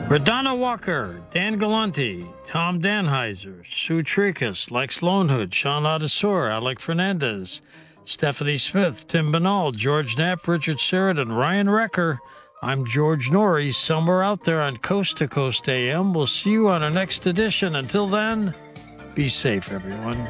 Radonna Walker, Dan Galante, Tom Danheiser, Sue Tricus, Lex Lonehood, Sean Adesor, Alec Fernandez, Stephanie Smith, Tim Banal, George Knapp, Richard Sheridan, Ryan Recker. I'm George Norrie, somewhere out there on Coast to Coast AM. We'll see you on our next edition. Until then, be safe, everyone.